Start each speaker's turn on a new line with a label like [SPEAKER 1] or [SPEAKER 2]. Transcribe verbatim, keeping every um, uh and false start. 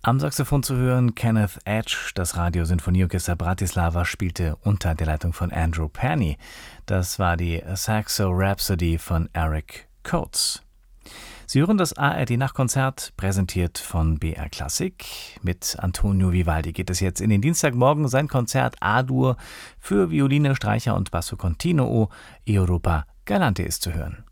[SPEAKER 1] Am Saxophon zu hören Kenneth Edge. Das Radiosinfonieorchester Bratislava spielte unter der Leitung von Andrew Penny. Das war die Saxo Rhapsody von Eric Coates. Sie hören das A R D-Nachtkonzert, präsentiert von B R Klassik. Mit Antonio Vivaldi geht es jetzt in den Dienstagmorgen. Sein Konzert A-Dur für Violine, Streicher und Basso Continuo Europa Galante ist zu hören.